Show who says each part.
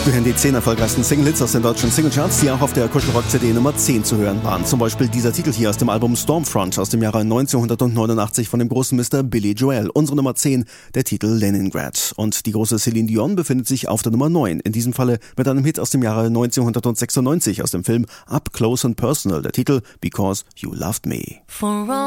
Speaker 1: Wir hören die 10 erfolgreichsten Single-Hits aus den deutschen Singlecharts, die auch auf der Kuschelrock-CD Nummer 10 zu hören waren. Zum Beispiel dieser Titel hier aus dem Album Stormfront aus dem Jahre 1989 von dem großen Mr. Billy Joel. Unsere Nummer 10, der Titel Leningrad. Und die große Celine Dion befindet sich auf der Nummer 9. In diesem Falle mit einem Hit aus dem Jahre 1996 aus dem Film Up Close and Personal. Der Titel Because You Loved Me.